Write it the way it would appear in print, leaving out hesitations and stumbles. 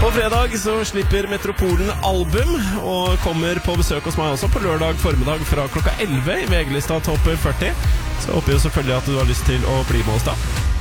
På fredag så slipper Metropolen album, og kommer på besøk hos meg også på lørdag formiddag fra klokka 11 i VG-lista Topp 40. Så håper jeg selvfølgelig at du har lyst til å bli med oss da.